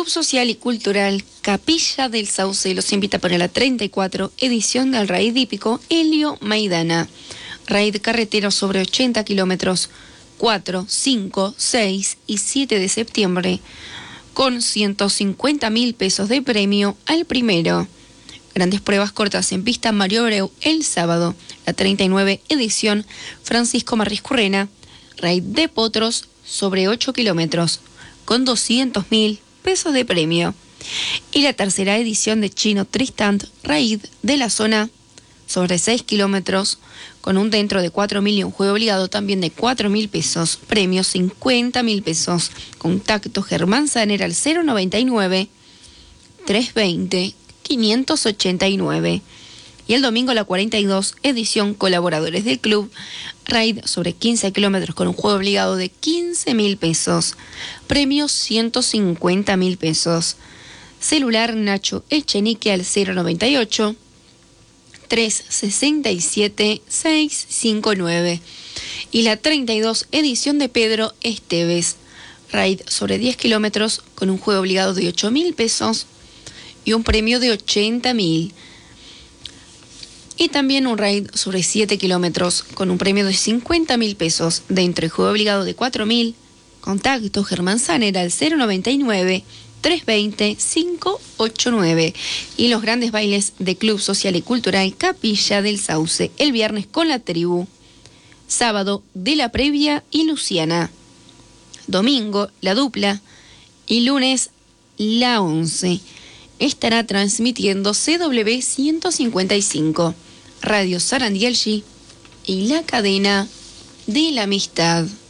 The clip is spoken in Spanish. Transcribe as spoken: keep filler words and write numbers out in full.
Club Social y Cultural Capilla del Sauce los invita para la treinta y cuatro edición del Raid Hípico Helio Maidana. Raid carretero sobre ochenta kilómetros, cuatro, cinco, seis y siete de septiembre, con ciento cincuenta mil pesos de premio al primero. Grandes pruebas cortas en pista Mario Abreu el sábado. La treinta y nueve edición Francisco Marriscurrena, Raid de Potros sobre ocho kilómetros, con doscientos mil pesos de premio. Y la tercera edición de Chino Tristan, Raid de la zona sobre seis kilómetros, con un dentro de cuatro mil y un juego obligado también de cuatro mil pesos, premio cincuenta mil pesos. Contacto Germán Saner al cero noventa y nueve, trescientos veinte, quinientos ochenta y nueve. Y el domingo la cuarenta y dos edición Colaboradores del Club, Raid sobre quince kilómetros con un juego obligado de quince mil pesos, premio ciento cincuenta mil pesos. Celular Nacho Echenique al cero noventa y ocho, trescientos sesenta y siete, seiscientos cincuenta y nueve. Y la treinta y dos edición de Pedro Esteves, Raid sobre diez kilómetros con un juego obligado de ocho mil pesos y un premio de ochenta mil. Y también un raid sobre siete kilómetros con un premio de cincuenta mil pesos dentro del juego obligado de cuatro mil. Contacto Germán Saner al cero noventa y nueve, trescientos veinte, quinientos ochenta y nueve. Y los grandes bailes de Club Social y Cultural Capilla del Sauce, el viernes con la tribu, sábado de la previa y Luciana, domingo la dupla y lunes la once. Estará transmitiendo C W ciento cincuenta y cinco, Radio Sarandielgi y la cadena de la amistad.